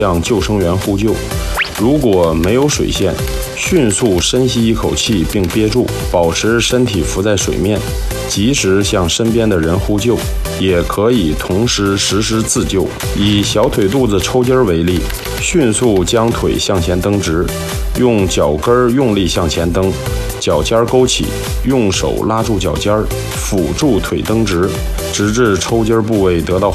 向救生员呼救。如果没有水线，迅速深吸一口气并憋住，保持身体浮在水面，及时向身边的人呼救。也可以同时实施自救。以小腿肚子抽筋为例，迅速将腿向前蹬直，用脚跟用力向前蹬，脚尖勾起，用手拉住脚尖，辅助腿蹬直，直至抽筋部位得到